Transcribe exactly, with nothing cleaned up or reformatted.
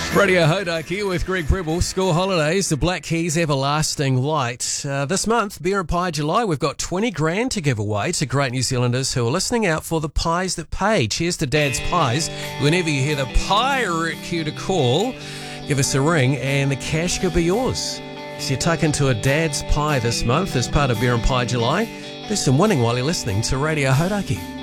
Radio Hodaki with Greg Prebble. School holidays, the Black Keys Everlasting Light. Uh, this month, Beer and Pie July, we've got twenty grand to give away to great New Zealanders who are listening out for the pies that pay. Cheers to Dad's Pies. Whenever you hear the pirate cue to call, give us a ring and the cash could be yours. So you tuck into a Dad's Pie this month as part of Beer and Pie July. Do some winning while you're listening to Radio Hodaki.